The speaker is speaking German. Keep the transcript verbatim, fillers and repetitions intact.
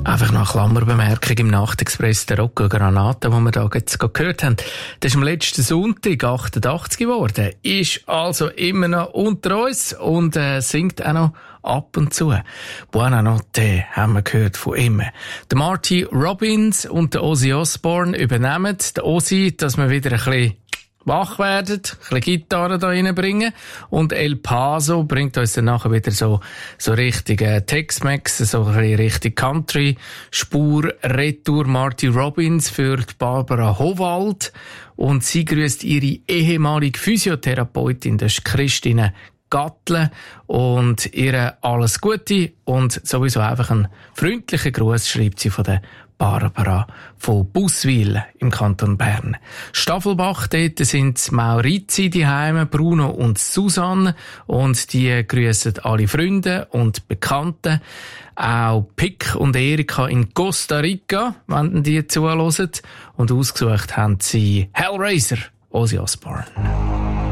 Einfach noch eine Klammerbemerkung im Nachtexpress der Rocco Granata, den wir da jetzt gehört haben. Das ist am letzten Sonntag achtundachtzig geworden, ist also immer noch unter uns und äh, singt auch noch ab und zu. Buona Notte haben wir gehört von ihm. Der Marty Robbins und der Ozzy Osbourne übernehmen. Der Ozzy, dass wir wieder ein bisschen wach werden, ein bisschen Gitarre da reinbringen. Und El Paso bringt uns dann nachher wieder so, so richtig äh, Tex-Mex, so ein bisschen richtig Country-Spur. Retour Marty Robbins für die Barbara Howald. Und sie grüßt ihre ehemalige Physiotherapeutin, das ist Christine Gattle, und ihr alles Gute und sowieso einfach einen freundlichen Gruß schreibt sie von der Barbara von Busswil im Kanton Bern. Staffelbach, dort sind Maurizi daheim, Bruno und Susanne, und die grüßen alle Freunde und Bekannte. Auch Pick und Erika in Costa Rica, wenn die zuhören. Und ausgesucht haben sie Hellraiser, Ozzy Osbourne.